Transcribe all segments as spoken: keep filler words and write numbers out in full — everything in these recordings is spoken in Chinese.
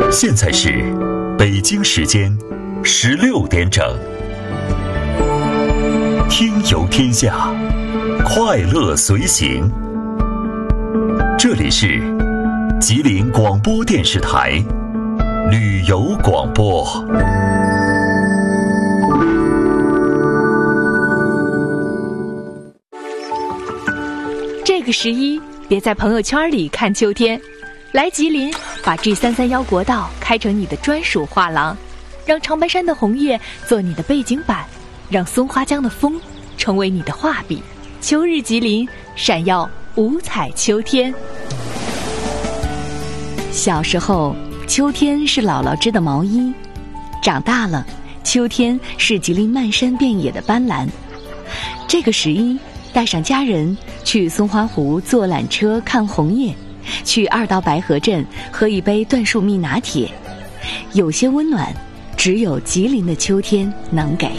现在是北京时间十六点整。听游天下，快乐随行。这里是吉林广播电视台旅游广播。 这个十一，别在朋友圈里看秋天，来吉林，把 G 三三一国道开成你的专属画廊，让长白山的红叶做你的背景板，让松花江的风成为你的画笔。秋日吉林，闪耀五彩秋天。小时候，秋天是姥姥织的毛衣；长大了，秋天是吉林漫山遍野的斑斓。这个十一，带上家人去松花湖坐缆车看红叶，去二道白河镇喝一杯椴树蜜拿铁。有些温暖，只有吉林的秋天能给。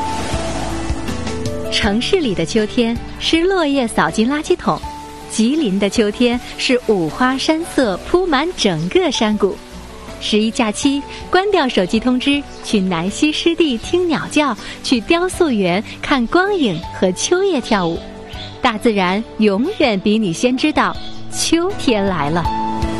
城市里的秋天是落叶扫进垃圾桶，吉林的秋天是五花山色铺满整个山谷。十一假期，关掉手机通知，去南溪湿地听鸟叫，去雕塑园看光影和秋叶跳舞。大自然永远比你先知道秋天来了。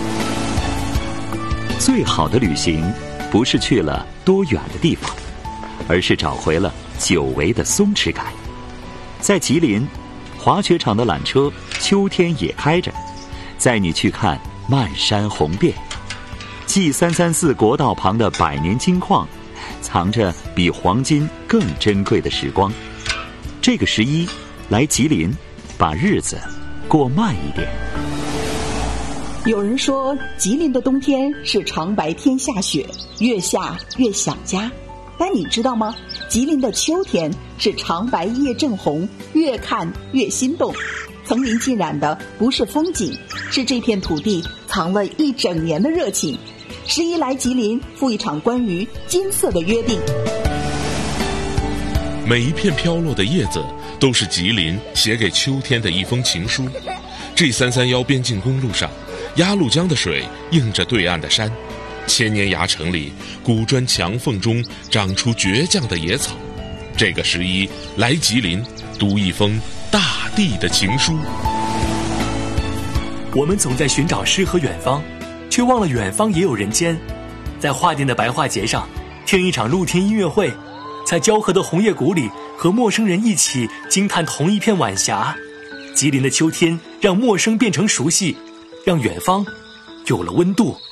最好的旅行，不是去了多远的地方，而是找回了久违的松弛感。在吉林，滑雪场的缆车秋天也开着，载你去看漫山红遍。G 三三四国道旁的百年金矿，藏着比黄金更珍贵的时光。这个十一，来吉林，把日子过慢一点。 有人说，吉林的冬天是长白天下雪，越下越想家。但你知道吗？吉林的秋天是长白夜正红，越看越心动。层林尽染的不是风景，是这片土地藏了一整年的热情。十一来吉林，赴一场关于金色的约定。 每一片飘落的叶子，都是吉林写给秋天的一封情书。G 三三一边境公路上，鸭绿江的水映着对岸的山，千年崖城里，古砖墙缝中长出倔强的野草。这个十一，来吉林，读一封大地的情书。 我们总在寻找诗和远方，却忘了远方也有人间。在画店的白桦节上，听一场露天音乐会，在交河的红叶谷里，和陌生人一起惊叹同一片晚霞。吉林的秋天，让陌生变成熟悉，让远方有了温度。